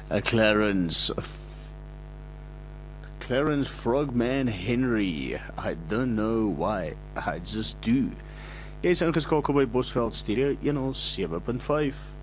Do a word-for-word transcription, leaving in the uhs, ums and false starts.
Uh, Clarence. Clarence Frogman Henry. I don't know why. I just do. Jy is ingeskakel by Bosveld Stereo one oh seven punt five.